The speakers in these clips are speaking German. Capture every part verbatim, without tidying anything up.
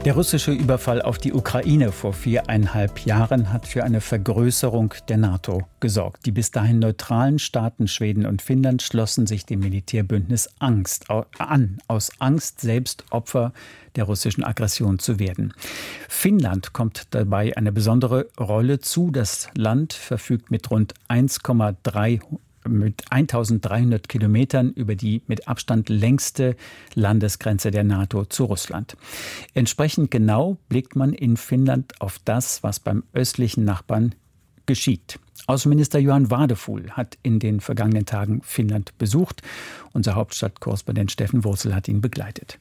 Der russische Überfall auf die Ukraine vor viereinhalb Jahren hat für eine Vergrößerung der NATO gesorgt. Die bis dahin neutralen Staaten Schweden und Finnland schlossen sich dem Militärbündnis Angst an, aus Angst, selbst Opfer der russischen Aggression zu werden. Finnland kommt dabei eine besondere Rolle zu. Das Land verfügt mit rund eins Komma drei mit eintausenddreihundert Kilometern über die mit Abstand längste Landesgrenze der NATO zu Russland. Entsprechend genau blickt man in Finnland auf das, was beim östlichen Nachbarn geschieht. Außenminister Johan Wadefuhl hat in den vergangenen Tagen Finnland besucht. Unser Hauptstadtkorrespondent Steffen Wurzel hat ihn begleitet.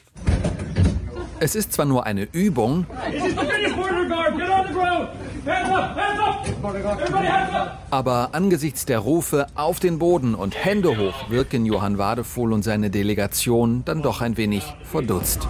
Es ist zwar nur eine Übung, aber angesichts der Rufe auf den Boden und Hände hoch wirken Johan Wadefuhl und seine Delegation dann doch ein wenig verdutzt.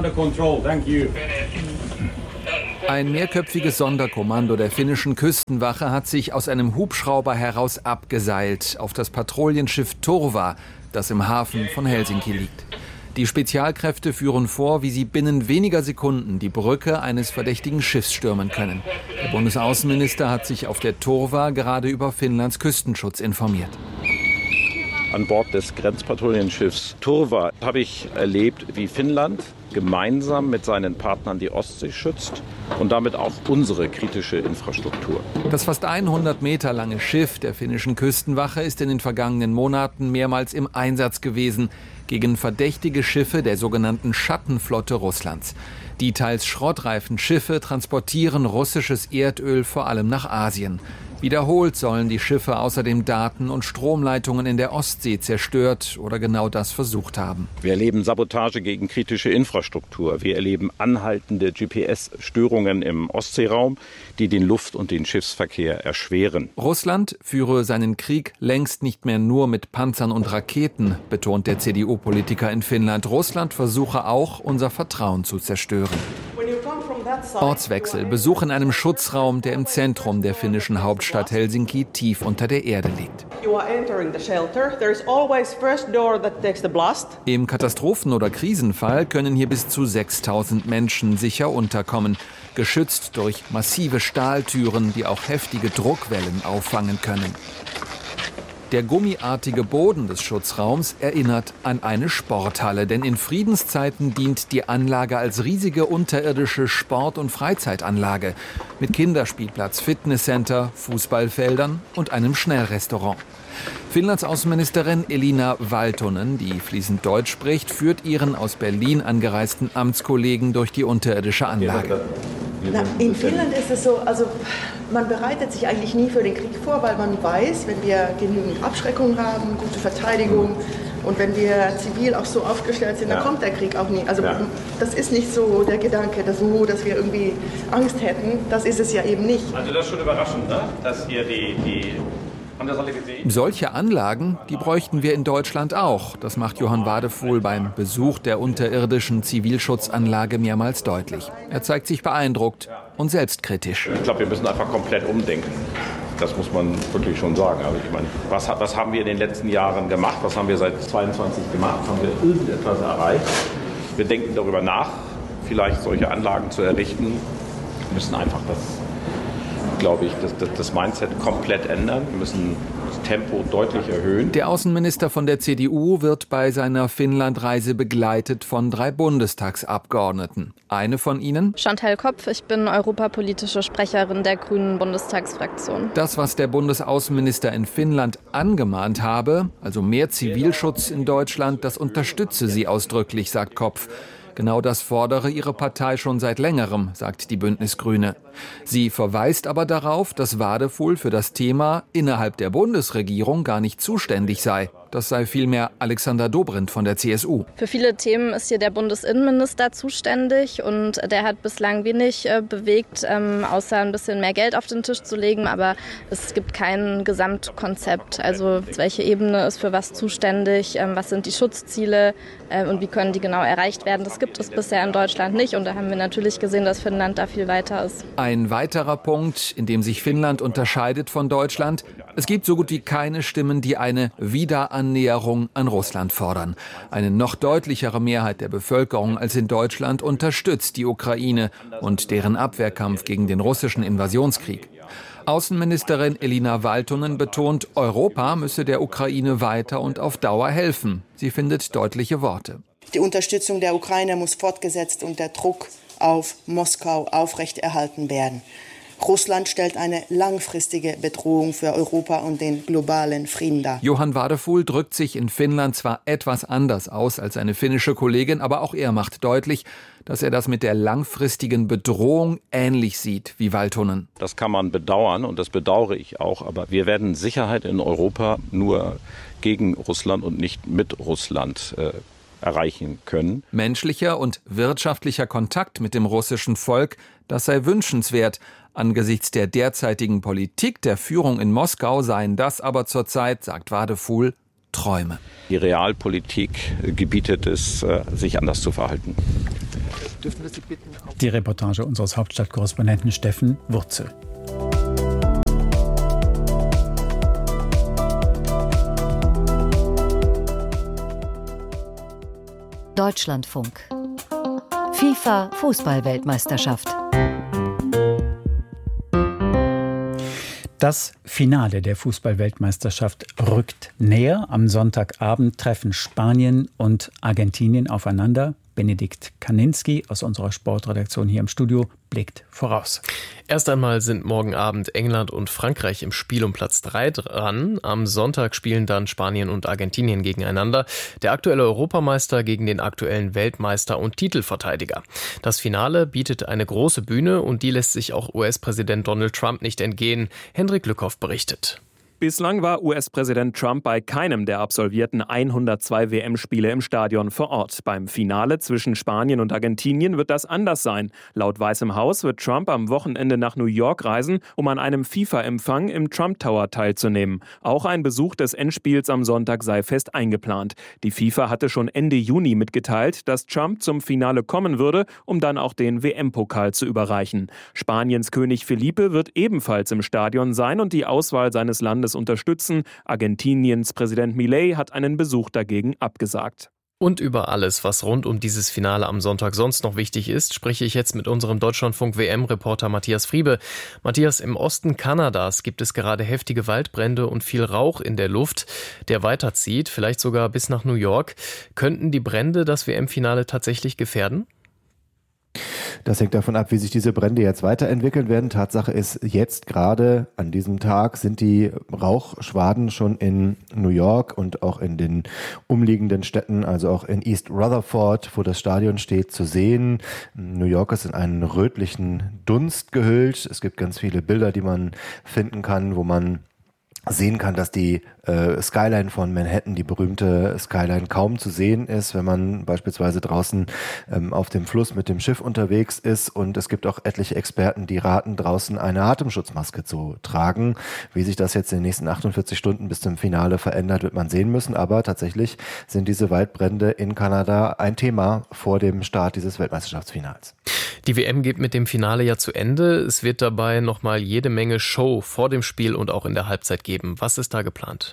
Ein mehrköpfiges Sonderkommando der finnischen Küstenwache hat sich aus einem Hubschrauber heraus abgeseilt auf das Patrouillenschiff Turva, das im Hafen von Helsinki liegt. Die Spezialkräfte führen vor, wie sie binnen weniger Sekunden die Brücke eines verdächtigen Schiffs stürmen können. Der Bundesaußenminister hat sich auf der Turva gerade über Finnlands Küstenschutz informiert. An Bord des Grenzpatrouillenschiffs Turva habe ich erlebt, wie Finnland gemeinsam mit seinen Partnern die Ostsee schützt und damit auch unsere kritische Infrastruktur. Das fast hundert Meter lange Schiff der finnischen Küstenwache ist in den vergangenen Monaten mehrmals im Einsatz gewesen gegen verdächtige Schiffe der sogenannten Schattenflotte Russlands. Die teils schrottreifen Schiffe transportieren russisches Erdöl vor allem nach Asien. Wiederholt sollen die Schiffe außerdem Daten- und Stromleitungen in der Ostsee zerstört oder genau das versucht haben. Wir erleben Sabotage gegen kritische Infrastruktur. Wir erleben anhaltende G P S-Störungen im Ostseeraum, die den Luft- und den Schiffsverkehr erschweren. Russland führe seinen Krieg längst nicht mehr nur mit Panzern und Raketen, betont der C D U-Politiker in Finnland. Russland versuche auch, unser Vertrauen zu zerstören. Ortswechsel, Besuch in einem Schutzraum, der im Zentrum der finnischen Hauptstadt Helsinki tief unter der Erde liegt. Im Katastrophen- oder Krisenfall können hier bis zu sechstausend Menschen sicher unterkommen, geschützt durch massive Stahltüren, die auch heftige Druckwellen auffangen können. Der gummiartige Boden des Schutzraums erinnert an eine Sporthalle, denn in Friedenszeiten dient die Anlage als riesige unterirdische Sport- und Freizeitanlage mit Kinderspielplatz, Fitnesscenter, Fußballfeldern und einem Schnellrestaurant. Finnlands Außenministerin Elina Valtonen, die fließend Deutsch spricht, führt ihren aus Berlin angereisten Amtskollegen durch die unterirdische Anlage. Na, in Finnland ist es so, also man bereitet sich eigentlich nie für den Krieg vor, weil man weiß, wenn wir genügend Abschreckung haben, gute Verteidigung und wenn wir zivil auch so aufgestellt sind, dann ja. kommt der Krieg auch nie. Also ja. das ist nicht so der Gedanke, dass, oh, dass wir irgendwie Angst hätten. Das ist es ja eben nicht. Also das ist schon überraschend, ne? Dass hier die... die Solche Anlagen, die bräuchten wir in Deutschland auch. Das macht Johan Wadefuhl beim Besuch der unterirdischen Zivilschutzanlage mehrmals deutlich. Er zeigt sich beeindruckt und selbstkritisch. Ich glaube, wir müssen einfach komplett umdenken. Das muss man wirklich schon sagen. Aber ich meine, was, was haben wir in den letzten Jahren gemacht? Was haben wir seit zweiundzwanzig gemacht? Haben wir irgendetwas erreicht? Wir denken darüber nach, vielleicht solche Anlagen zu errichten. Wir müssen einfach das... glaube ich, das, das, das Mindset komplett ändern. Wir müssen das Tempo deutlich erhöhen. Der Außenminister von der C D U wird bei seiner Finnlandreise begleitet von drei Bundestagsabgeordneten. Eine von ihnen? Chantal Kopf, ich bin europapolitische Sprecherin der Grünen Bundestagsfraktion. Das, was der Bundesaußenminister in Finnland angemahnt habe, also mehr Zivilschutz in Deutschland, das unterstütze sie ausdrücklich, sagt Kopf. Genau das fordere ihre Partei schon seit längerem, sagt die Bündnisgrüne. Sie verweist aber darauf, dass Wadefuhl für das Thema innerhalb der Bundesregierung gar nicht zuständig sei. Das sei vielmehr Alexander Dobrindt von der C S U. Für viele Themen ist hier der Bundesinnenminister zuständig und der hat bislang wenig äh, bewegt, ähm, außer ein bisschen mehr Geld auf den Tisch zu legen. Aber es gibt kein Gesamtkonzept. Also welche Ebene ist für was zuständig, ähm, was sind die Schutzziele äh, und wie können die genau erreicht werden. Das gibt es bisher in Deutschland nicht und da haben wir natürlich gesehen, dass Finnland da viel weiter ist. Ein weiterer Punkt, in dem sich Finnland unterscheidet von Deutschland: Es gibt so gut wie keine Stimmen, die eine Wiederannäherung an Russland fordern. Eine noch deutlichere Mehrheit der Bevölkerung als in Deutschland unterstützt die Ukraine und deren Abwehrkampf gegen den russischen Invasionskrieg. Außenministerin Elina Valtonen betont, Europa müsse der Ukraine weiter und auf Dauer helfen. Sie findet deutliche Worte. Die Unterstützung der Ukraine muss fortgesetzt und der Druck auf Moskau aufrechterhalten werden. Russland stellt eine langfristige Bedrohung für Europa und den globalen Frieden dar. Johan Wadefuhl drückt sich in Finnland zwar etwas anders aus als seine finnische Kollegin, aber auch er macht deutlich, dass er das mit der langfristigen Bedrohung ähnlich sieht wie Valtonen. Das kann man bedauern und das bedauere ich auch, aber wir werden Sicherheit in Europa nur gegen Russland und nicht mit Russland äh, erreichen können. Menschlicher und wirtschaftlicher Kontakt mit dem russischen Volk, das sei wünschenswert. Angesichts der derzeitigen Politik der Führung in Moskau seien das aber zurzeit, sagt Wadefuhl, Träume. Die Realpolitik gebietet es, sich anders zu verhalten. Die Reportage unseres Hauptstadtkorrespondenten Steffen Wurzel. Deutschlandfunk. FIFA Fußball-Weltmeisterschaft. Das Finale der Fußball-Weltmeisterschaft rückt näher. Am Sonntagabend treffen Spanien und Argentinien aufeinander. Benedikt Kaninski aus unserer Sportredaktion hier im Studio blickt voraus. Erst einmal sind morgen Abend England und Frankreich im Spiel um Platz drei dran. Am Sonntag spielen dann Spanien und Argentinien gegeneinander. Der aktuelle Europameister gegen den aktuellen Weltmeister und Titelverteidiger. Das Finale bietet eine große Bühne und die lässt sich auch U S-Präsident Donald Trump nicht entgehen. Hendrik Lückhoff berichtet. Bislang war U S-Präsident Trump bei keinem der absolvierten hundertzwei W M-Spiele im Stadion vor Ort. Beim Finale zwischen Spanien und Argentinien wird das anders sein. Laut Weißem Haus wird Trump am Wochenende nach New York reisen, um an einem FIFA-Empfang im Trump Tower teilzunehmen. Auch ein Besuch des Endspiels am Sonntag sei fest eingeplant. Die FIFA hatte schon Ende Juni mitgeteilt, dass Trump zum Finale kommen würde, um dann auch den W M-Pokal zu überreichen. Spaniens König Felipe wird ebenfalls im Stadion sein und die Auswahl seines Landes unterstützen. Argentiniens Präsident Milei hat einen Besuch dagegen abgesagt. Und über alles, was rund um dieses Finale am Sonntag sonst noch wichtig ist, spreche ich jetzt mit unserem Deutschlandfunk-W M-Reporter Matthias Friebe. Matthias, im Osten Kanadas gibt es gerade heftige Waldbrände und viel Rauch in der Luft, der weiterzieht, vielleicht sogar bis nach New York. Könnten die Brände das W M-Finale tatsächlich gefährden? Das hängt davon ab, wie sich diese Brände jetzt weiterentwickeln werden. Tatsache ist, jetzt gerade an diesem Tag sind die Rauchschwaden schon in New York und auch in den umliegenden Städten, also auch in East Rutherford, wo das Stadion steht, zu sehen. New York ist in einen rötlichen Dunst gehüllt. Es gibt ganz viele Bilder, die man finden kann, wo man sehen kann, dass die äh, Skyline von Manhattan, die berühmte Skyline, kaum zu sehen ist, wenn man beispielsweise draußen ähm, auf dem Fluss mit dem Schiff unterwegs ist. Und es gibt auch etliche Experten, die raten, draußen eine Atemschutzmaske zu tragen. Wie sich das jetzt in den nächsten achtundvierzig Stunden bis zum Finale verändert, wird man sehen müssen. Aber tatsächlich sind diese Waldbrände in Kanada ein Thema vor dem Start dieses Weltmeisterschaftsfinals. Die W M geht mit dem Finale ja zu Ende. Es wird dabei nochmal jede Menge Show vor dem Spiel und auch in der Halbzeit geben. Was ist da geplant?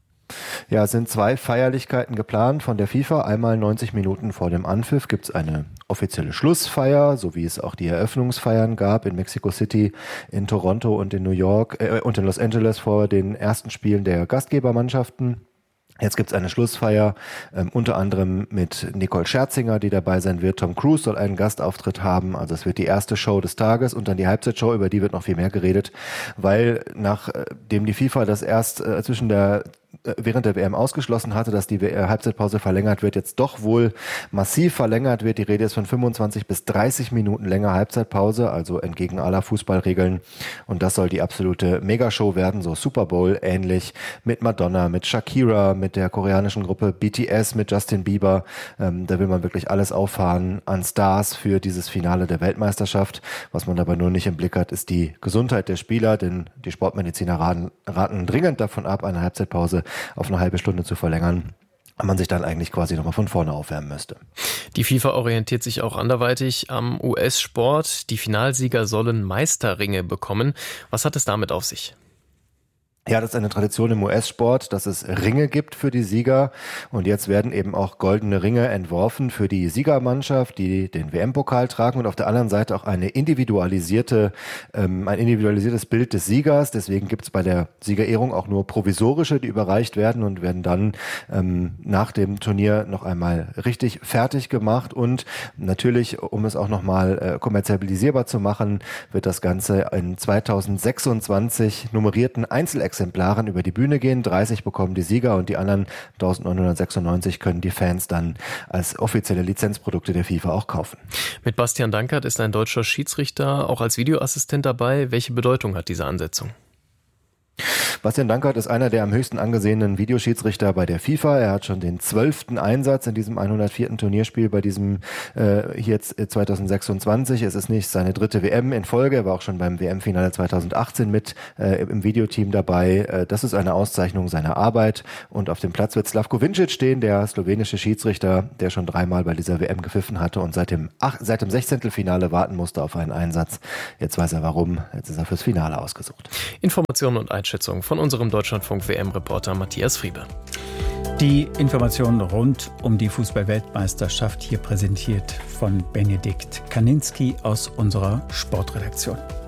Ja, es sind zwei Feierlichkeiten geplant von der FIFA. Einmal neunzig Minuten vor dem Anpfiff gibt es eine offizielle Schlussfeier, so wie es auch die Eröffnungsfeiern gab in Mexico City, in Toronto und in New York äh, und in Los Angeles vor den ersten Spielen der Gastgebermannschaften. Jetzt gibt's eine Schlussfeier, ähm, unter anderem mit Nicole Scherzinger, die dabei sein wird. Tom Cruise soll einen Gastauftritt haben. Also es wird die erste Show des Tages und dann die Halbzeitshow, über die wird noch viel mehr geredet, weil nachdem die FIFA das erst äh, zwischen der während der W M ausgeschlossen hatte, dass die Halbzeitpause verlängert wird, jetzt doch wohl massiv verlängert wird. Die Rede ist von fünfundzwanzig bis dreißig Minuten länger Halbzeitpause, also entgegen aller Fußballregeln. Und das soll die absolute Megashow werden, so Super Bowl ähnlich, mit Madonna, mit Shakira, mit der koreanischen Gruppe B T S, mit Justin Bieber. Ähm, da will man wirklich alles auffahren an Stars für dieses Finale der Weltmeisterschaft. Was man dabei nur nicht im Blick hat, ist die Gesundheit der Spieler, denn die Sportmediziner raten, raten dringend davon ab, eine Halbzeitpause auf eine halbe Stunde zu verlängern, man sich dann eigentlich quasi nochmal von vorne aufwärmen müsste. Die FIFA orientiert sich auch anderweitig am U S-Sport. Die Finalsieger sollen Meisterringe bekommen. Was hat es damit auf sich? Ja, das ist eine Tradition im U S-Sport, dass es Ringe gibt für die Sieger. Und jetzt werden eben auch goldene Ringe entworfen für die Siegermannschaft, die den W M-Pokal tragen. Und auf der anderen Seite auch eine individualisierte, ähm, ein individualisiertes Bild des Siegers. Deswegen gibt es bei der Siegerehrung auch nur provisorische, die überreicht werden und werden dann ähm, nach dem Turnier noch einmal richtig fertig gemacht. Und natürlich, um es auch nochmal äh, kommerzialisierbar zu machen, wird das Ganze in zweitausendsechsundzwanzig nummerierten Einzelexemplaren Exemplaren über die Bühne gehen. dreißig bekommen die Sieger und die anderen eintausendneunhundertsechsundneunzig können die Fans dann als offizielle Lizenzprodukte der FIFA auch kaufen. Mit Bastian Dankert ist ein deutscher Schiedsrichter auch als Videoassistent dabei. Welche Bedeutung hat diese Ansetzung? Bastian Dankert ist einer der am höchsten angesehenen Videoschiedsrichter bei der FIFA. Er hat schon den zwölften Einsatz in diesem hundertvierten Turnierspiel bei diesem äh, hier jetzt zweitausendsechsundzwanzig. Es ist nicht seine dritte W M in Folge. Er war auch schon beim W M-Finale zweitausendachtzehn mit äh, im Videoteam dabei. Äh, das ist eine Auszeichnung seiner Arbeit. Und auf dem Platz wird Slavko Vincic stehen, der slowenische Schiedsrichter, der schon dreimal bei dieser W M gepfiffen hatte und seit dem, ach, seit dem Sechzehntelfinale warten musste auf einen Einsatz. Jetzt weiß er warum. Jetzt ist er fürs Finale ausgesucht. Informationen und Einschätzungen von unserem Deutschlandfunk-W M-Reporter Matthias Friebe. Die Informationen rund um die Fußball-Weltmeisterschaft hier präsentiert von Benedikt Kaninski aus unserer Sportredaktion.